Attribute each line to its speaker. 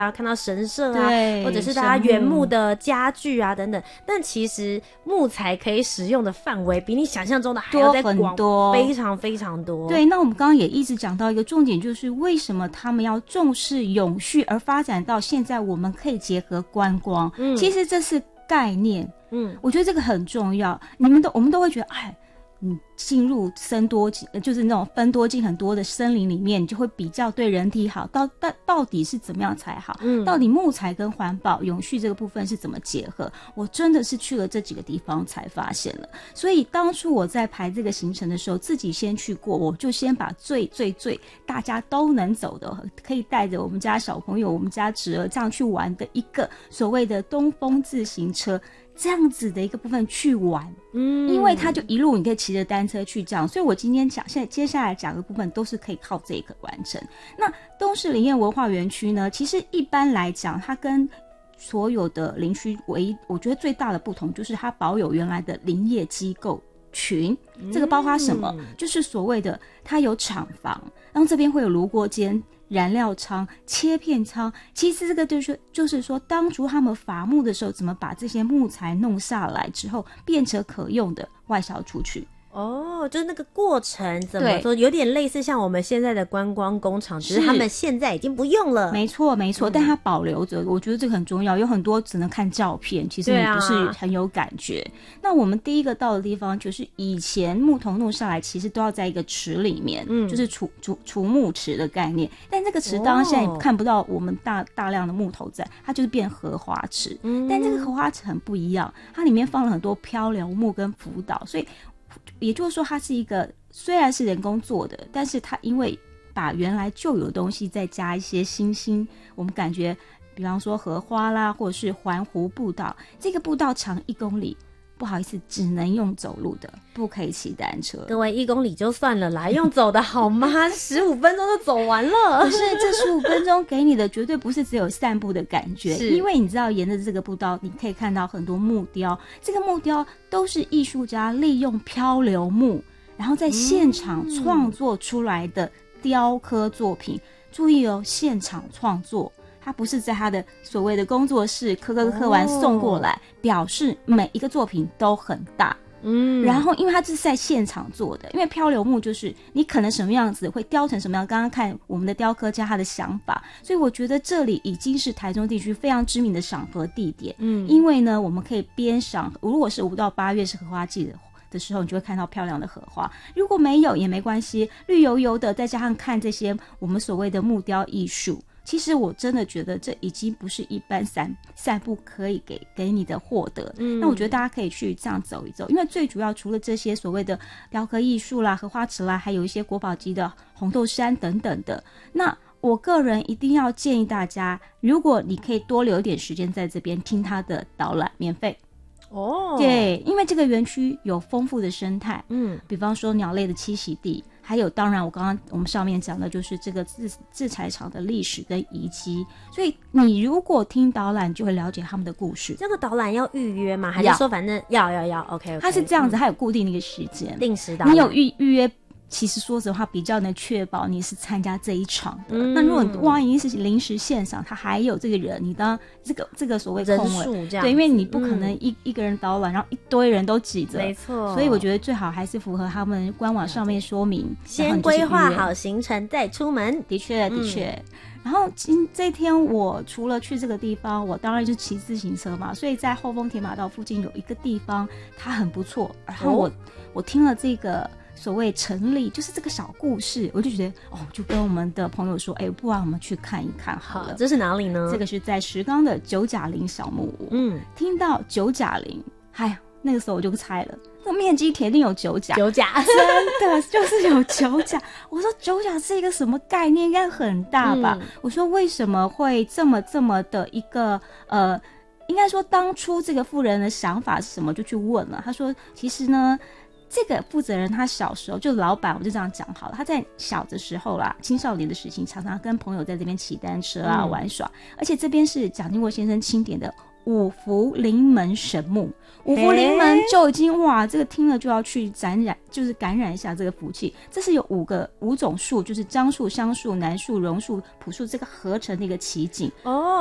Speaker 1: 看到神社啊，或者是大家原木的家具啊等等，但其实木材可以使用的范围比你想象中的还要再广多，非常非常多。
Speaker 2: 对，那我们刚刚也一直讲到一个重点，就是为什么他们要重视永续，而发展到现在我们可以结合观光。其实这是概念，我觉得这个很重要。我们都会觉得，哎，你进入僧多就是那种分多精很多的森林里面，你就会比较对人体好，到底是怎么样才好？到底木材跟环保永续这个部分是怎么结合？我真的是去了这几个地方才发现了。所以当初我在排这个行程的时候，自己先去过，我就先把最大家都能走的，可以带着我们家小朋友、我们家侄儿这样去玩的一个所谓的东风自行车。这样子的一个部分去玩，因为它就一路你可以骑着单车去这样，所以我今天接下来讲的部分都是可以靠这个完成。那东势林业文化园区呢，其实一般来讲，它跟所有的林区我觉得最大的不同就是它保有原来的林业机构群。这个包括什么？就是所谓的它有厂房，然后这边会有炉锅间、燃料仓、切片仓。其实这个就是说当初他们伐木的时候，怎么把这些木材弄下来之后变成可用的外销出去。
Speaker 1: 就是那个过程怎么说，有点类似像我们现在的观光工厂，只是他们现在已经不用了。
Speaker 2: 没错，但它保留着，我觉得这个很重要。有很多只能看照片，其实你不是很有感觉。那我们第一个到的地方就是以前木头弄下来，其实都要在一个池里面，就是储木池的概念。但这个池当然现在看不到我们大量的木头在，它就是变荷花池。但这个荷花池很不一样，它里面放了很多漂流木跟浮岛，所以也就是说它是一个虽然是人工做的，但是它因为把原来就有的东西再加一些新我们感觉比方说荷花啦，或者是环湖步道，这个步道长1公里，不好意思，只能用走路的，不可以骑单车。
Speaker 1: 各位1公里就算了啦，用走的好吗？15分钟就走完了。
Speaker 2: 可是这15分钟给你的绝对不是只有散步的感觉，因为你知道沿着这个步道你可以看到很多木雕，这个木雕都是艺术家利用漂流木然后在现场创作出来的雕刻作品。注意哦，现场创作，他不是在他的所谓的工作室刻完送过来，表示每一个作品都很大。然后因为他是在现场做的，因为漂流木就是你可能什么样子会雕成什么样，刚刚看我们的雕刻家他的想法，所以我觉得这里已经是台中地区非常知名的赏荷地点。因为呢我们可以边赏，如果是5到8月是荷花季的时候，你就会看到漂亮的荷花，如果没有也没关系，绿油油的，再加上看这些我们所谓的木雕艺术，其实我真的觉得这已经不是一般散步可以给你的获得。那我觉得大家可以去这样走一走，因为最主要除了这些所谓的雕刻艺术啦、荷花池啦，还有一些国宝级的红豆杉等等的。那我个人一定要建议大家，如果你可以多留一点时间在这边听他的导览，免费。对，因为这个园区有丰富的生态，比方说鸟类的栖息地，还有当然我们上面讲的就是这个制材厂的历史跟遗迹，所以你如果听导览就会了解他们的故事。
Speaker 1: 这个导览要预约吗？还是说反正要 OK，
Speaker 2: 它是这样子，它有固定的一个时间，
Speaker 1: 定时导览，
Speaker 2: 你有预约，其实说实话比较能确保你是参加这一场的。那如果万一是临时现场，他还有这个人，你当这个所谓空位，对，因为你不可能一个人导览，然后一堆人都挤着，
Speaker 1: 没错。
Speaker 2: 所以我觉得最好还是符合他们官网上面说明，
Speaker 1: 先规划好行程再出门。
Speaker 2: 的确。然后这天我除了去这个地方，我当然就骑自行车嘛，所以在后丰铁马道附近有一个地方它很不错，然后我听了这个所谓成立就是这个小故事，我就觉得就跟我们的朋友说，不然我们去看一看好了。
Speaker 1: 这是哪里呢？
Speaker 2: 这个是在石冈的九甲林小木屋。听到九甲林，那个时候我就猜了，那面积铁定有9甲，
Speaker 1: 真
Speaker 2: 的就是有9甲。我说9甲是一个什么概念？应该很大吧？我说为什么会这么的一个应该说当初这个富人的想法是什么？就去问了。他说其实呢，这个负责人他小时候就老板，我就这样讲好了，他在小的时候啦，青少年的事情常常跟朋友在这边骑单车啊玩耍，而且这边是蒋经国先生钦点的五福临门神木。五福临门就已经哇，这个听了就要去就是感染一下这个福气。这是有五种树，就是樟树、香树、楠树、榕树、朴树这个合成的一个奇景哦。